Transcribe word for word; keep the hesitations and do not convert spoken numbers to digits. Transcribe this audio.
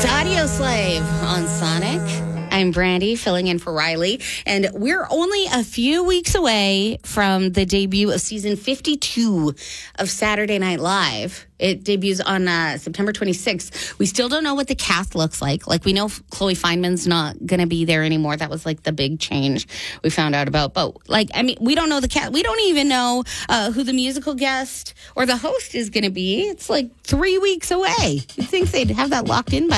It's Audio Slave on Sonic. I'm Brandy, filling in for Riley, and we're only a few weeks away from the debut of season fifty-two of Saturday Night Live. It debuts on uh, September twenty-sixth. We still don't know what the cast looks like. Like, we know Chloe Fineman's not going to be there anymore. That was, like, the big change we found out about. But, like, I mean, we don't know the cast. We don't even know uh, who the musical guest or the host is going to be. It's, like, three weeks away. You'd think they'd have that locked in by